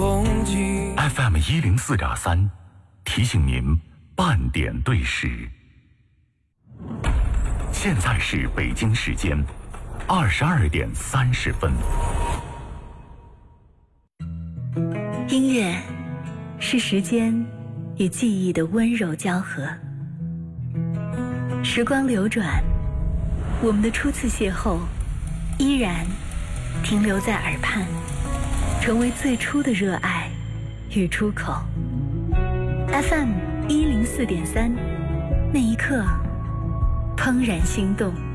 风景。 FM 104.3，提醒您半点对时。现在是北京时间22点30分。 音乐是时间与记忆的温柔交合。时光流转，我们的初次邂逅依然停留在耳畔，成为最初的热爱与出口。FM 104.3，那一刻怦然心动。